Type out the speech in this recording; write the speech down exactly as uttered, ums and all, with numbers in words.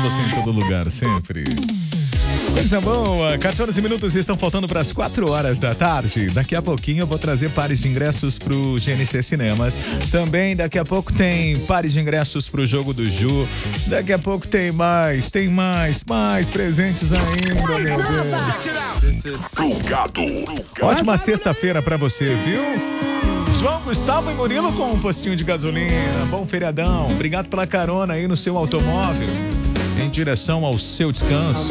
você em todo lugar, sempre. Coisa boa, quatorze minutos estão faltando para as quatro horas da tarde. Daqui a pouquinho eu vou trazer pares de ingressos pro G N C Cinemas. Também daqui a pouco tem pares de ingressos pro jogo do Ju. Daqui a pouco tem mais, tem mais, mais presentes ainda, meu Deus. Plugado. Ótima sexta-feira para você, viu? João Gustavo e Murilo com um postinho de gasolina. Bom feriadão. Obrigado pela carona aí no seu automóvel em direção ao seu descanso.